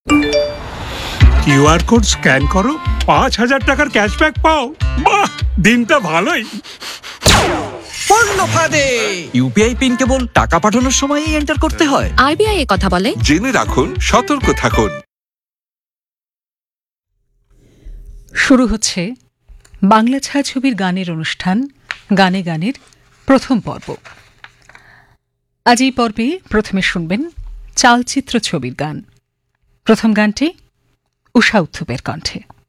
QR code scan করো, ৫,০০০ টাকার cashback পাও। বাহ, দিনটা ভালোই। পূর্ণ ফাঁদে ইউপিআই পিন কেবল টাকা পাঠানোর সময়ই এন্টার করতে হয়। আরবিআই এ কথা বলে। জেনে রাখুন, সতর্ক থাকুন। শুরু হচ্ছে বাংলা ছায়াছবির গানের অনুষ্ঠান গানে গানের প্রথম পর্ব। আজ এই পর্বে প্রথমে শুনবেন চালচিত্র ছবির গান। প্রথম গানটি ঊষা উত্থুপের কণ্ঠে।